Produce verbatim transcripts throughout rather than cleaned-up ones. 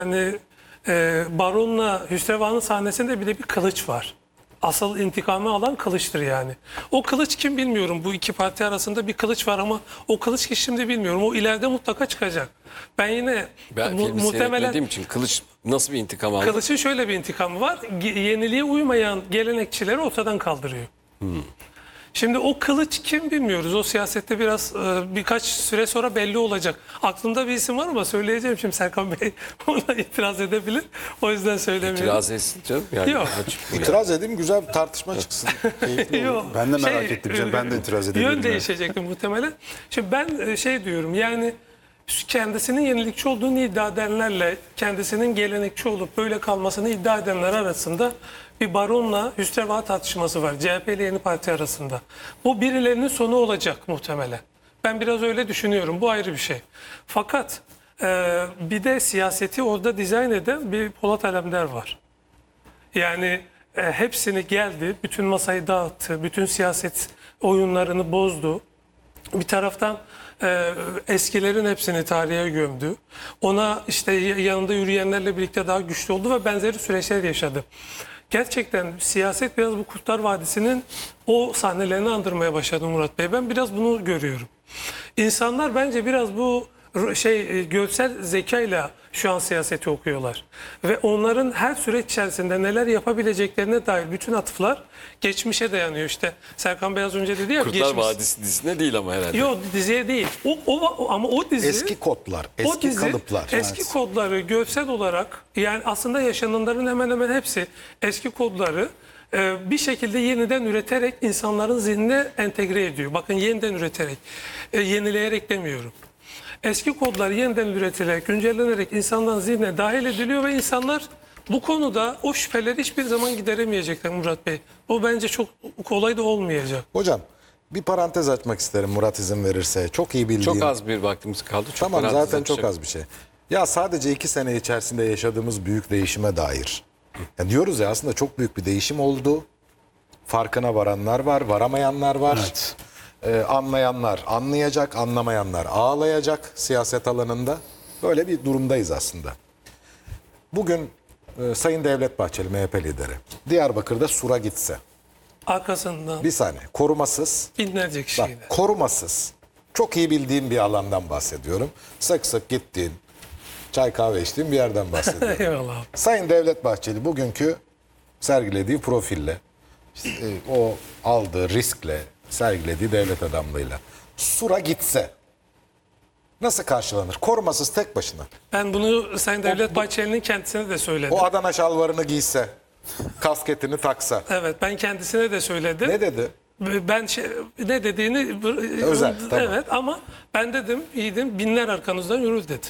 Yani e, Baron'la Hüsrevan'ın sahnesinde bir de bir kılıç var. Asıl intikamı alan kılıçtır yani. O kılıç kim bilmiyorum. Bu iki parti arasında bir kılıç var ama o kılıç ki şimdi bilmiyorum. O ileride mutlaka çıkacak. Ben yine Ben mu filmi muhtemelen seyretmediğim için Kılıç nasıl bir intikam aldı? kılıçın şöyle bir intikamı var. Ge- Yeniliğe uymayan gelenekçileri ortadan kaldırıyor. Hmm. Şimdi o kılıç kim bilmiyoruz. O siyasette biraz e, birkaç süre sonra belli olacak. Aklımda bir isim var ama söyleyeceğim şimdi Serkan Bey ona itiraz edebilir. O yüzden söylemiyorum. İtiraz etsin canım. Yani Yok. açık bu yani. İtiraz edeyim, güzel bir tartışma çıksın. Keyifli olur. Yok. Ben de merak ettim canım, ben de itiraz edebilirim Yön yani. değişecekti muhtemelen. Şimdi ben e, şey diyorum yani kendisinin yenilikçi olduğunu iddia edenlerle kendisinin gelenekçi olup böyle kalmasını iddia edenler arasında bir Baron'la Hüsreva tartışması var. C H P ile Yeni Parti arasında. Bu birilerinin sonu olacak muhtemelen. Ben biraz öyle düşünüyorum. Bu ayrı bir şey. Fakat e, bir de siyaseti orada dizayn eden bir Polat Alemdar var. Yani e, hepsini geldi, bütün masayı dağıttı, bütün siyaset oyunlarını bozdu. Bir taraftan e, eskilerin hepsini tarihe gömdü. Ona işte yanında yürüyenlerle birlikte daha güçlü oldu ve benzeri süreçler yaşadı. Gerçekten siyaset biraz bu Kurtlar Vadisi'nin o sahnelerini andırmaya başladı Murat Bey. Ben biraz bunu görüyorum. İnsanlar bence biraz bu şey görsel zekayla şu an siyaseti okuyorlar. Ve onların her süreç içerisinde neler yapabileceklerine dair bütün atıflar geçmişe dayanıyor. İşte Serkan Bey az önce dedi ya. Kurtlar geçmiş... Vadisi dizisine değil ama herhalde. Yok diziye değil. O, o, ama o dizi... Eski kodlar, o eski dizi, kalıplar. Eski Evet. kodları görsel olarak yani aslında yaşananların hemen hemen hepsi eski kodları e, bir şekilde yeniden üreterek insanların zihnine entegre ediyor. Bakın yeniden üreterek, e, yenileyerek demiyorum. Eski kodlar yeniden üretilerek, güncellenerek insanların zihnine dahil ediliyor ve insanlar bu konuda o şüpheleri hiçbir zaman gideremeyecekler Murat Bey. Bu bence çok kolay da olmayacak. Hocam bir parantez açmak isterim Murat izin verirse. Çok iyi bildiğim. Çok az bir vaktimiz kaldı. Çok Tamam parantez zaten çok açacak. az bir şey. Ya sadece iki sene içerisinde yaşadığımız büyük değişime dair. Ya diyoruz ya aslında çok büyük bir değişim oldu. Farkına varanlar var, varamayanlar var. Evet. Ee, anlayanlar anlayacak, anlamayanlar ağlayacak siyaset alanında. Böyle bir durumdayız aslında. Bugün e, Sayın Devlet Bahçeli M H P lideri Diyarbakır'da Sur'a gitse. Arkasından Bir saniye korumasız. binlerce Bak kişiyle. korumasız. Çok iyi bildiğim bir alandan bahsediyorum. Sık sık gittiğin, çay kahve içtiğin bir yerden bahsediyorum. Eyvallah abi. Sayın Devlet Bahçeli bugünkü sergilediği profille, işte, e, o aldığı riskle, sergilediği devlet adamlığıyla Sur'a gitse nasıl karşılanır? Korumasız tek başına. Ben bunu Sayın Devlet Bahçeli'nin kendisine de söyledim. O Adana şalvarını giyse, kasketini taksa. Evet ben kendisine de söyledim. Ne dedi? Ben şey, ne dediğini Özel, tamam. evet ama ben dedim iyiydim binler arkanızdan yürür dedim.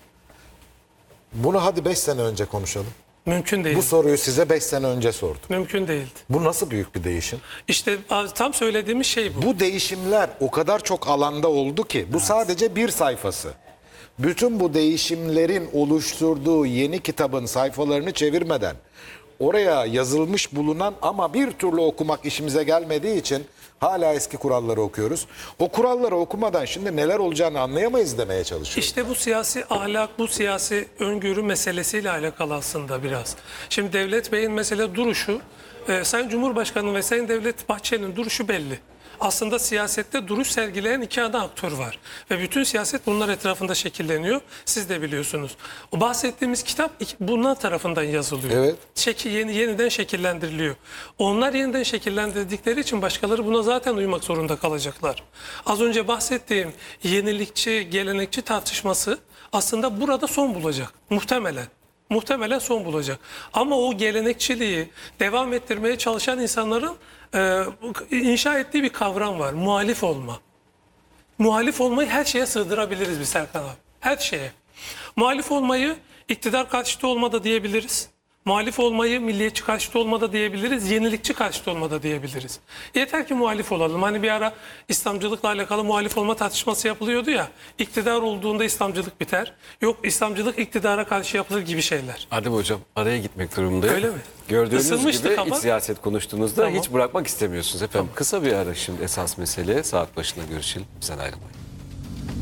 Bunu hadi beş sene önce konuşalım. Mümkün değil. Bu soruyu size beş sene önce sordum. Mümkün değildi. Bu nasıl büyük bir değişim? İşte tam söylediğimiz şey bu. Bu değişimler o kadar çok alanda oldu ki bu sadece bir sayfası. Bütün bu değişimlerin oluşturduğu yeni kitabın sayfalarını çevirmeden oraya yazılmış bulunan ama bir türlü okumak işimize gelmediği için hala eski kuralları okuyoruz. O kuralları okumadan şimdi neler olacağını anlayamayız demeye çalışıyoruz. İşte bu siyasi ahlak, bu siyasi öngörü meselesiyle alakalı aslında biraz. Şimdi Devlet Bey'in mesela duruşu, e, Sayın Cumhurbaşkanı ve Sayın Devlet Bahçeli'nin duruşu belli. Aslında siyasette duruş sergileyen iki ana aktör var. Ve bütün siyaset bunlar etrafında şekilleniyor. Siz de biliyorsunuz. O bahsettiğimiz kitap bunlar tarafından yazılıyor. Evet. Şekil, yeni, yeniden şekillendiriliyor. Onlar yeniden şekillendirdikleri için başkaları buna zaten uymak zorunda kalacaklar. Az önce bahsettiğim yenilikçi, gelenekçi tartışması aslında burada son bulacak. Muhtemelen. Muhtemelen son bulacak. Ama o gelenekçiliği devam ettirmeye çalışan insanların e, inşa ettiği bir kavram var. Muhalif olma. Muhalif olmayı her şeye sığdırabiliriz biz Serkan abi. Her şeye. Muhalif olmayı iktidar karşıtı olmada diyebiliriz. Muhalif olmayı milliyetçi karşıtı olmada diyebiliriz. Yenilikçi karşıtı olmada diyebiliriz. Yeter ki muhalif olalım. Hani bir ara İslamcılıkla alakalı muhalif olma tartışması yapılıyordu ya. İktidar olduğunda İslamcılık biter. Yok İslamcılık iktidara karşı yapılır gibi şeyler. Adem Hocam araya gitmek durumundayım. Öyle mi? Gördüğünüz Isınmıştık gibi ama. iç siyaset konuştuğunuzda Tamam. hiç bırakmak istemiyorsunuz efendim. Kısa bir ara şimdi esas mesele saat başında görüşelim. Bizden ayrılmayın.